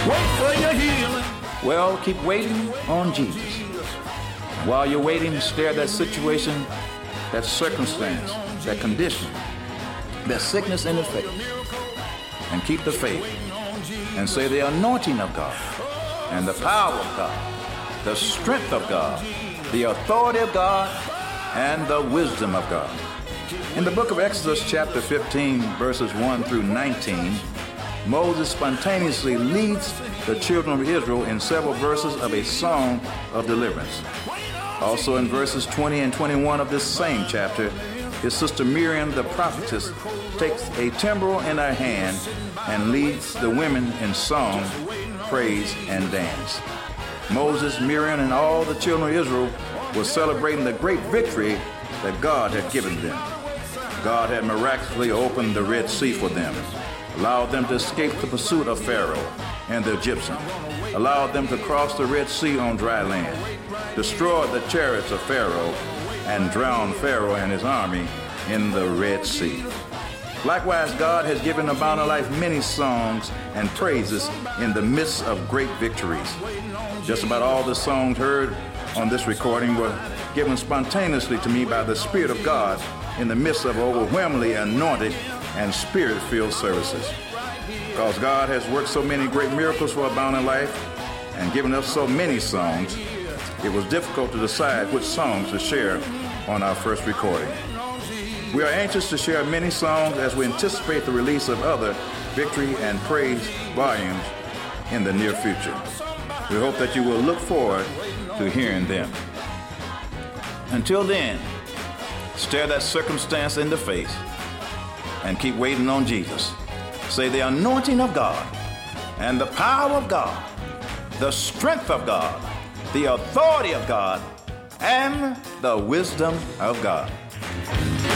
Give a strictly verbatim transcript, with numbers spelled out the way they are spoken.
Wait for your healing. Well, keep waiting on Jesus. While you're waiting, stare at that situation, that circumstance, that condition, that sickness in the face, and keep the faith. And say the anointing of God, and the power of God, the strength of God, the authority of God, and the wisdom of God. In the book of Exodus chapter fifteen, verses one through nineteen, Moses spontaneously leads the children of Israel in several verses of a song of deliverance. Also in verses twenty and twenty-one of this same chapter, his sister Miriam the prophetess takes a timbrel in her hand and leads the women in song, praise, and dance. Moses, Miriam, and all the children of Israel were celebrating the great victory that God had given them. God had miraculously opened the Red Sea for them, allowed them to escape the pursuit of Pharaoh and the Egyptians, allowed them to cross the Red Sea on dry land, destroyed the chariots of Pharaoh, and drowned Pharaoh and his army in the Red Sea. Likewise, God has given Abounding Life many songs and praises in the midst of great victories. Just about all the songs heard on this recording were given spontaneously to me by the Spirit of God in the midst of overwhelmingly anointed and Spirit-filled services. Because God has worked so many great miracles for Abounding Life and given us so many songs, it was difficult to decide which songs to share on our first recording. We are anxious to share many songs as we anticipate the release of other victory and praise volumes in the near future. We hope that you will look forward to hearing them. Until then, stare that circumstance in the face and keep waiting on Jesus. Say the anointing of God and the power of God, the strength of God, the authority of God, and the wisdom of God.